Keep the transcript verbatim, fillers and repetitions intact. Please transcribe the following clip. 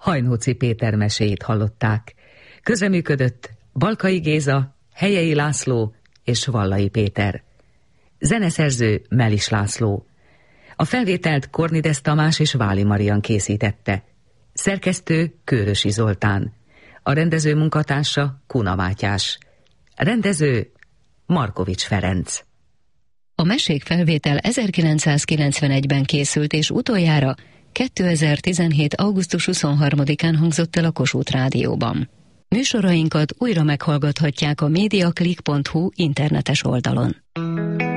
Hajnóci Péter meséjét hallották. Közreműködött Balkai Géza, Helyei László és Vallai Péter. Zeneszerző Melis László. A felvételt Kornides Tamás és Váli Marian készítette. Szerkesztő Kőrösi Zoltán. A rendező munkatársa Kuna Mátyás. Rendező Markovics Ferenc. A mesék felvétel ezerkilencszázkilencvenegyben készült, és utoljára kétezer-tizenhét. augusztus huszonharmadikán hangzott el a Kossuth Rádióban. Műsorainkat újra meghallgathatják a mediaclick pont hu internetes oldalon.